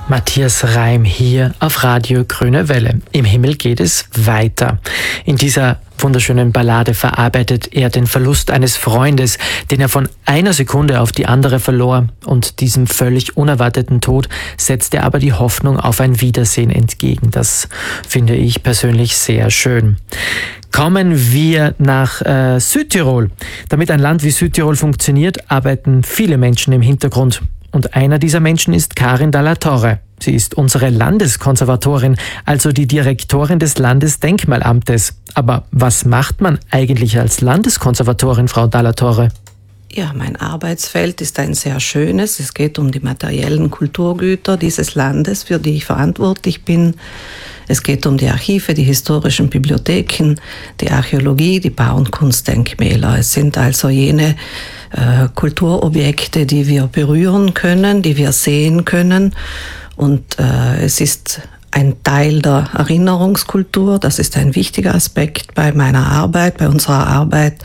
Matthias Reim hier auf Radio Grüne Welle. Im Himmel geht es weiter. In dieser wunderschönen Ballade verarbeitet er den Verlust eines Freundes, den er von einer Sekunde auf die andere verlor, und diesem völlig unerwarteten Tod setzt er aber die Hoffnung auf ein Wiedersehen entgegen. Das finde ich persönlich sehr schön. Kommen wir nach Südtirol. Damit ein Land wie Südtirol funktioniert, arbeiten viele Menschen im Hintergrund. Und einer dieser Menschen ist Karin Dalla Torre. Sie ist unsere Landeskonservatorin, also die Direktorin des Landesdenkmalamtes. Aber was macht man eigentlich als Landeskonservatorin, Frau Dalla Torre? Ja, mein Arbeitsfeld ist ein sehr schönes. Es geht um die materiellen Kulturgüter dieses Landes, für die ich verantwortlich bin. Es geht um die Archive, die historischen Bibliotheken, die Archäologie, die Bau- und Kunstdenkmäler. Es sind also jene Kulturobjekte, die wir berühren können, die wir sehen können. Und es ist ein Teil der Erinnerungskultur. Das ist ein wichtiger Aspekt bei meiner Arbeit, bei unserer Arbeit,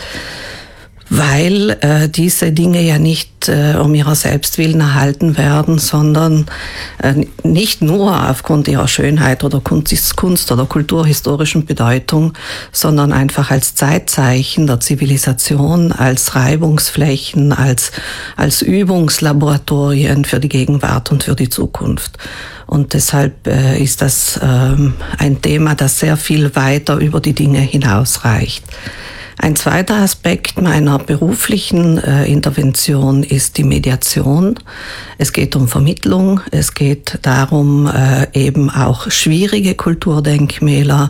weil diese Dinge ja nicht um ihrer selbst willen erhalten werden, sondern nicht nur aufgrund ihrer Schönheit oder Kunst- oder kulturhistorischen Bedeutung, sondern einfach als Zeitzeichen der Zivilisation, als Reibungsflächen, als Übungslaboratorien für die Gegenwart und für die Zukunft. Und deshalb ist das ein Thema, das sehr viel weiter über die Dinge hinausreicht. Ein zweiter Aspekt meiner beruflichen Intervention ist die Mediation. Es geht um Vermittlung, es geht darum, eben auch schwierige Kulturdenkmäler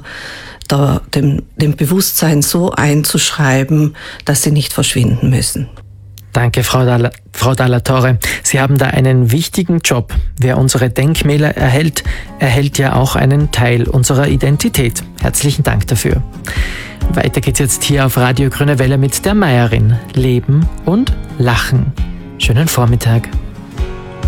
dem Bewusstsein so einzuschreiben, dass sie nicht verschwinden müssen. Danke, Frau Dalla Torre. Sie haben da einen wichtigen Job. Wer unsere Denkmäler erhält, erhält ja auch einen Teil unserer Identität. Herzlichen Dank dafür. Weiter geht's jetzt hier auf Radio Grüne Welle mit der Meierin. Leben und Lachen. Schönen Vormittag.